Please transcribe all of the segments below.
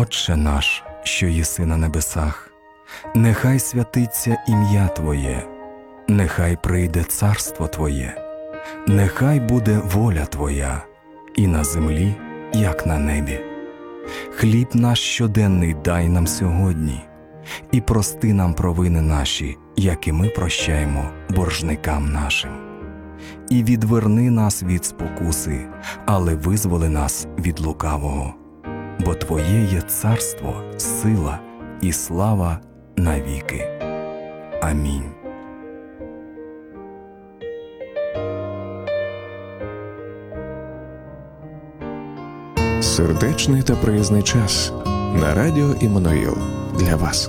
Отче наш, що єси на небесах, нехай святиться ім'я Твоє, нехай прийде царство Твоє, нехай буде воля Твоя, і на землі, як на небі. Хліб наш щоденний дай нам сьогодні, і прости нам провини наші, як і ми прощаємо боржникам нашим. І відверни нас від спокуси, але визволи нас від лукавого. Бо Твоє є царство, сила і слава навіки. Амінь. Сердечний та приязний час на радіо Іммануїл для вас.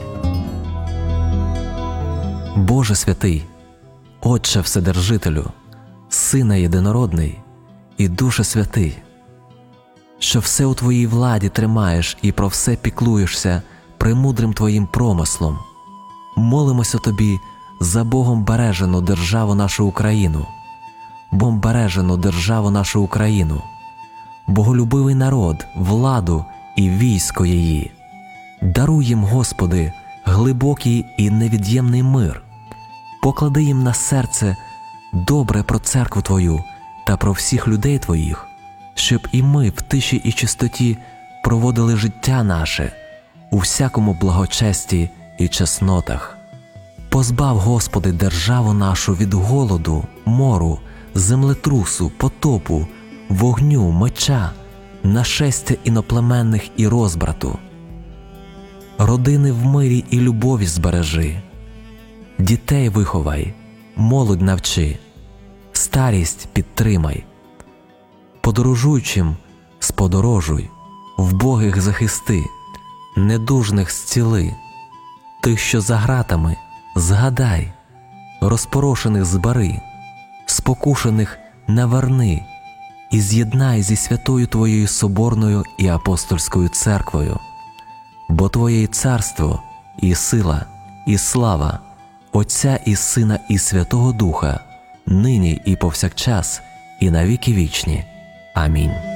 Боже святий, Отче Вседержителю, Сине Єдинородний і Душе Святий, що все у Твоїй владі тримаєш і про все піклуєшся премудрим Твоїм промислом, молимося Тобі за Богом бережену державу нашу Україну, Богом бережену державу нашу Україну, боголюбивий народ, владу і військо її. Даруй їм, Господи, глибокий і невід'ємний мир. Поклади їм на серце добре про церкву Твою та про всіх людей Твоїх, щоб і ми в тиші і чистоті проводили життя наше у всякому благочесті і чеснотах. Позбав, Господи, державу нашу від голоду, мору, землетрусу, потопу, вогню, меча, нашестя іноплеменних і розбрату. Родини в мирі і любові збережи, дітей виховай, молодь навчи, старість підтримай. Подорожуючим сподорожуй, вбогих захисти, недужних зціли, тих, що за ґратами, згадай, розпорошених збери, спокушених наверни і з'єднай зі святою Твоєю Соборною і Апостольською церквою. Бо Твоє і царство, і сила, і слава Отця і Сина і Святого Духа, нині і повсякчас, і навіки вічні. Амінь.